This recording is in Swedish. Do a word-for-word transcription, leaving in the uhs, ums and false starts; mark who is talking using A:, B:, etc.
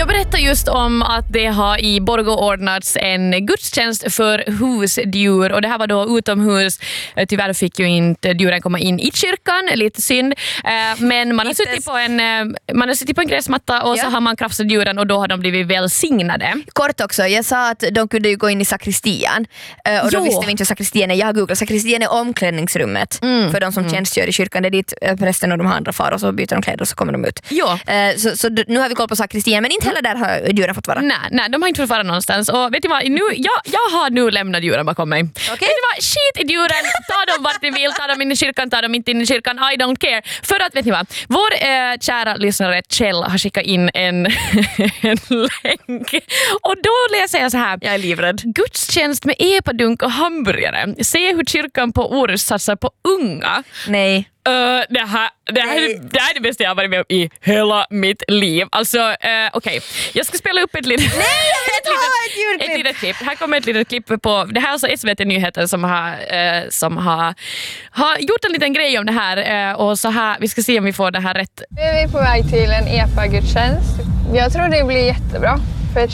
A: Jag berättar just om att det har i Borgå ordnats en gudstjänst för husdjur och det här var då utomhus. Tyvärr fick ju inte djuren komma in i kyrkan, lite synd. Men man har suttit på en, man har suttit på en gräsmatta och ja. så har man krafsat djuren och då har de blivit välsignade.
B: Kort också, jag sa att de kunde ju gå in i sakristian och då jo. visste vi inte vad sakristian är. Jag har googlat, sakristian är omklädningsrummet mm. för de som mm. tjänstgör i kyrkan. Det är dit prästen och de andra far och så byter de kläder och så kommer de ut.
A: Ja.
B: Så, så nu har vi koll på sakristian men inte heller där har djuren fått vara.
A: Nej, nej, de har inte fått vara någonstans. Och vet du vad, nu, jag, jag har nu lämnat djuren bakom mig. Okay. Vet du vad, skit i djuren, ta dem vart ni vill, ta dem in i kyrkan, ta dem inte in i kyrkan, I don't care. För att, vet ni vad, vår eh, kära lyssnare Kjell har skickat in en, en länk. Och då läser jag så här.
B: Jag är livrädd.
A: Gudstjänst med epadunk och hamburgare. Se hur kyrkan på Orust satsar på unga.
B: Nej.
A: Uh, det, här, det, här, det här är det bästa jag har varit med om i hela mitt liv. Alltså, uh, okej. Okay. Jag ska spela upp ett litet,
B: Nej, ett, litet,
A: ett litet klipp. Här kommer ett litet klipp på... Det här är alltså S V T-nyheter som, har, uh, som har, har gjort en liten grej om det här. Uh, och så här, vi ska se om vi får det här rätt.
C: Nu är vi på väg till en E P A-gudstjänst. Jag tror det blir jättebra.